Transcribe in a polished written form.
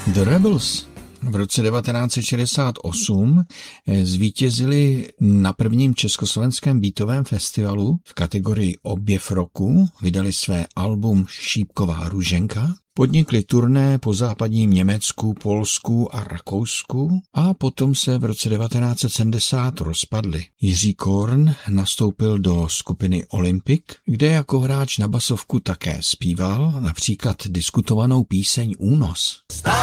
The Rebels v roce 1968 zvítězili na prvním československém beatovém festivalu v kategorii Objev roku, vydali své album Šípková růženka, podnikli turné po západním Německu, Polsku a Rakousku a potom se v roce 1970 rozpadli. Jiří Korn nastoupil do skupiny Olympic, kde jako hráč na basovku také zpíval, například diskutovanou píseň Únos.